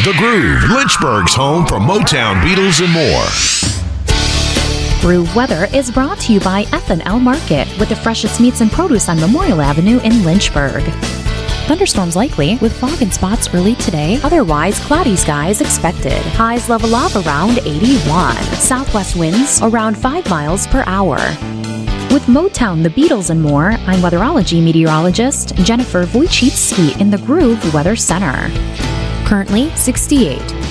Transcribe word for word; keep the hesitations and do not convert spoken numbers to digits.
The Groove, Lynchburg's home for Motown, Beatles, and more. Groove Weather is brought to you by F and L Market, with the freshest meats and produce on Memorial Avenue in Lynchburg. Thunderstorms likely, with fog and spots early today. Otherwise, cloudy skies expected. Highs level off around eighty-one. Southwest winds around five miles per hour. With Motown, the Beatles, and more, I'm weatherology meteorologist Jennifer Wojcicki in the Groove Weather Center. Currently sixty-eight.